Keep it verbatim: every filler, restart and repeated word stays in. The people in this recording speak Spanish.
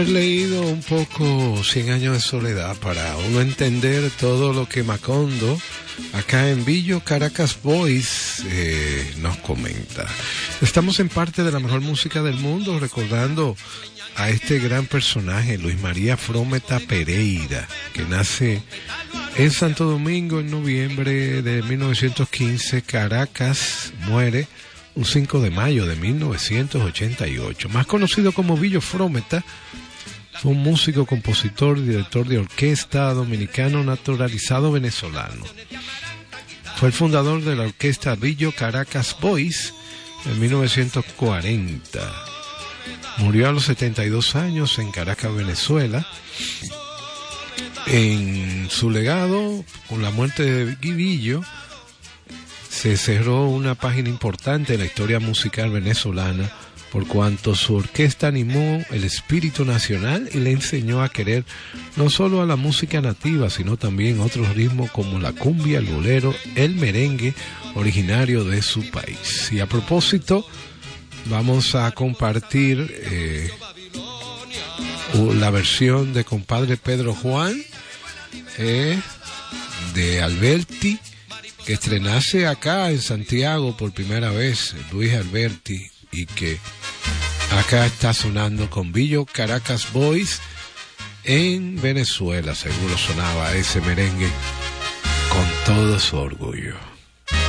He leído un poco Cien años de soledad para uno entender todo lo que Macondo acá en Billo Caracas Boys eh, nos comenta. Estamos en parte de la mejor música del mundo recordando a este gran personaje, Luis María Frometa Pereira, que nace en Santo Domingo en noviembre de mil novecientos quince. Caracas, muere un cinco de mayo de mil novecientos ochenta y ocho. Más conocido como Billo Frometa, fue un músico, compositor, director de orquesta dominicano naturalizado venezolano. Fue el fundador de la orquesta Billo Caracas Boys en mil novecientos cuarenta. Murió a los setenta y dos años en Caracas, Venezuela. En su legado, con la muerte de Billo, se cerró una página importante en la historia musical venezolana, por cuanto su orquesta animó el espíritu nacional y le enseñó a querer no solo a la música nativa, sino también otros ritmos como la cumbia, el bolero, el merengue, originario de su país. Y a propósito, vamos a compartir eh, la versión de compadre Pedro Juan, eh, de Alberti, que estrenase acá en Santiago por primera vez, Luis Alberti, y que acá está sonando con Billo Caracas Boys en Venezuela. Seguro sonaba ese merengue con todo su orgullo.